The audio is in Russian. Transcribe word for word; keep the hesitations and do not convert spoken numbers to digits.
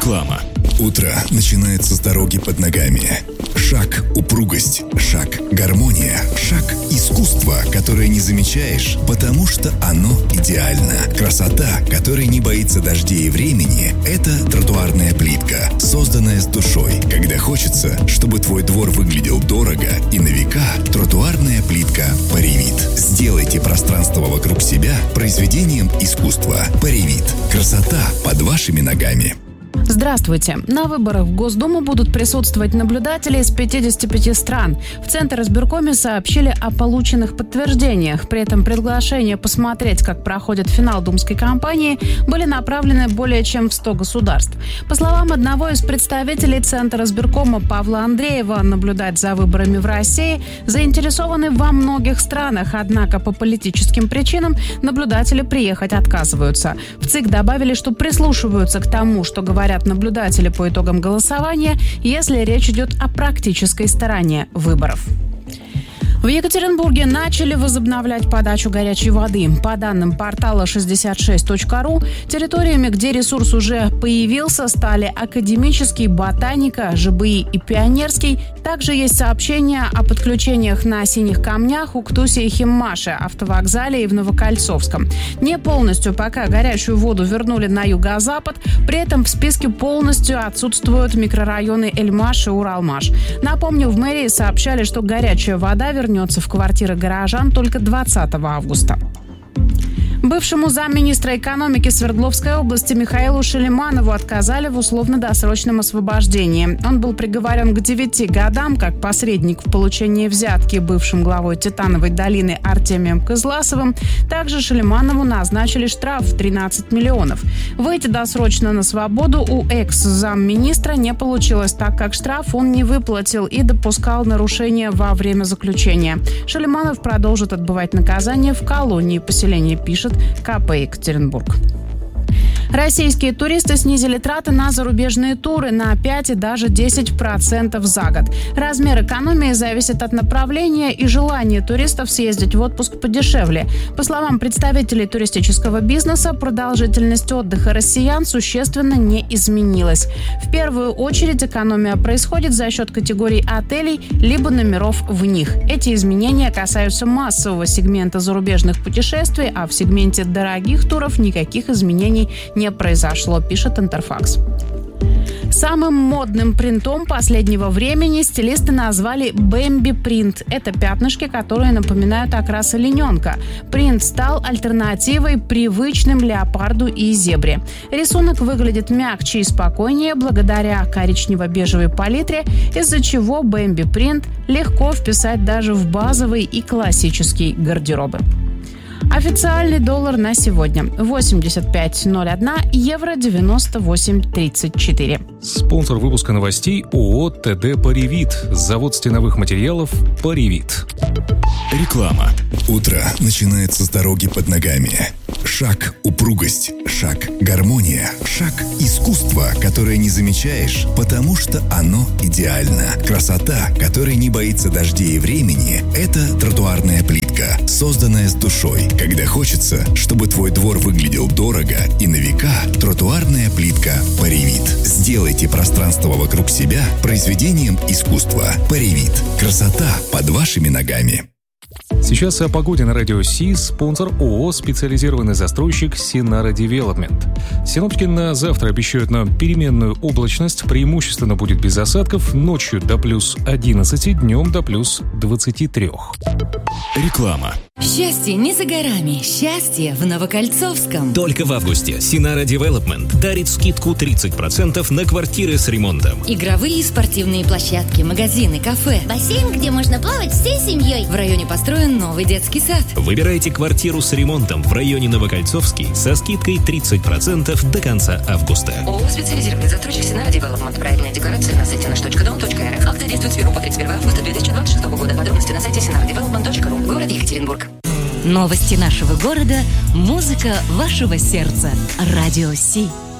Реклама. Утро начинается с дороги под ногами. Шаг – упругость, шаг – гармония, шаг – искусство, которое не замечаешь, потому что оно идеально. Красота, которая не боится дождей и времени – это тротуарная плитка, созданная с душой. Когда хочется, чтобы твой двор выглядел дорого и на века, тротуарная плитка Паривит. Сделайте пространство вокруг себя произведением искусства. Паривит. Красота под вашими ногами. Здравствуйте! На выборах в Госдуму будут присутствовать наблюдатели из пятидесяти пяти стран. В Центризбиркоме сообщили о полученных подтверждениях. При этом приглашения посмотреть, как проходит финал думской кампании, были направлены более чем в сто государств. По словам одного из представителей Центризбиркома Павла Андреева, наблюдать за выборами в России заинтересованы во многих странах, однако по политическим причинам наблюдатели приехать отказываются. В ЦИК добавили, что прислушиваются к тому, что говорят наблюдатели по итогам голосования, если речь идет о практической стороне выборов. В Екатеринбурге начали возобновлять подачу горячей воды. По данным портала шестьдесят шесть точка ру, территориями, где ресурс уже появился, стали Академический, Ботаника, ЖБИ и Пионерский. Также есть сообщения о подключениях на Синих Камнях, Уктусе и Химмаше, Автовокзале и в Новокольцовском. Не полностью пока горячую воду вернули на юго-запад, при этом в списке полностью отсутствуют микрорайоны Эльмаш и Уралмаш. Напомню, в мэрии сообщали, что горячая вода вернется в квартиры горожан только двадцатого августа. Бывшему замминистра экономики Свердловской области Михаилу Шалиманову отказали в условно-досрочном освобождении. Он был приговорен к девяти годам как посредник в получении взятки бывшим главой Титановой долины Артемием Кызласовым. Также Шалиманову назначили штраф в тринадцать миллионов. Выйти досрочно на свободу у экс-замминистра не получилось, так как штраф он не выплатил и допускал нарушения во время заключения. Шалиманов продолжит отбывать наказание в колонии поселения, пишет ка пэ Екатеринбург. Российские туристы снизили траты на зарубежные туры на пять и даже десять процентов за год. Размер экономии зависит от направления и желания туристов съездить в отпуск подешевле. По словам представителей туристического бизнеса, продолжительность отдыха россиян существенно не изменилась. В первую очередь экономия происходит за счет категорий отелей либо номеров в них. Эти изменения касаются массового сегмента зарубежных путешествий, а в сегменте дорогих туров никаких изменений не произошло, пишет Интерфакс. Самым модным принтом последнего времени стилисты назвали «Бэмби принт». Это пятнышки, которые напоминают окрас олененка. Принт стал альтернативой привычным леопарду и зебре. Рисунок выглядит мягче и спокойнее благодаря коричнево-бежевой палитре, из-за чего «Бэмби принт» легко вписать даже в базовый и классический гардеробы. Официальный доллар на сегодня восемьдесят пять ноль один, евро девяносто восемь тридцать четыре. Спонсор выпуска новостей ООО тэ дэ Паривит. Завод стеновых материалов Паривит. Реклама. Утро начинается с дороги под ногами. Шаг – упругость, шаг – гармония, шаг – искусство, которое не замечаешь, потому что оно идеально. Красота, которая не боится дождей и времени – это тротуарная плитка, созданная с душой. Когда хочется, чтобы твой двор выглядел дорого и на века, тротуарная плитка Паривит. Сделайте пространство вокруг себя произведением искусства. Паривит. Красота под вашими ногами. Сейчас о погоде на радио Си. Спонсор ООО «Специализированный застройщик Синара Девелопмент». Синоптики на завтра обещают нам переменную облачность. Преимущественно будет без осадков. Ночью до плюс одиннадцати, днем до плюс двадцати трёх. Реклама. Счастье не за горами. Счастье в Новокольцовском. Только в августе Синара Девелопмент дарит скидку тридцать процентов на квартиры с ремонтом. Игровые и спортивные площадки, магазины, кафе. Бассейн, где можно плавать всей семьей. В районе построен новый детский сад. Выбирайте квартиру с ремонтом в районе Новокольцовский со скидкой тридцать процентов до конца августа. ООО «Специализированный застройщик Синара Девелопмент». Проектная декларация на сайте наш точка дом точка эр эф. Акция действует с первого по тридцать первое августа две тысячи двадцать шестого года. Подробности на сайте синара девелопмент точка ру. Город Екатеринбург. Новости нашего города, музыка вашего сердца. Радио Си.